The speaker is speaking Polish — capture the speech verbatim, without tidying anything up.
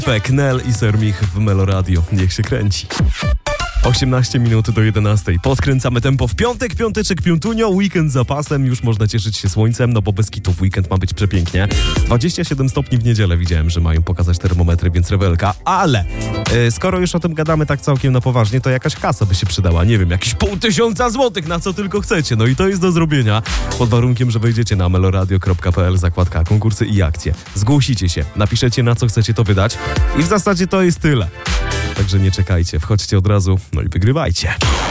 Knell i Sermich w Meloradio. Niech się kręci. osiemnaście minut do jedenastej. Podkręcamy tempo w piątek, piąteczek, piątunio, weekend za pasem. Już można cieszyć się słońcem, no bo bez kitu w weekend ma być przepięknie. dwadzieścia siedem stopni w niedzielę widziałem, że mają pokazać termometry, więc rewelka. Ale yy, skoro już o tym gadamy tak całkiem na poważnie, to jakaś kasa by się przydała. Nie wiem, jakieś pół tysiąca złotych, na co tylko chcecie. No i to jest do zrobienia. Pod warunkiem, że wejdziecie na meloradio kropka p l, zakładka konkursy i akcje. Zgłosicie się, napiszecie, na co chcecie to wydać i w zasadzie to jest tyle. Także nie czekajcie, wchodźcie od razu, no i wygrywajcie.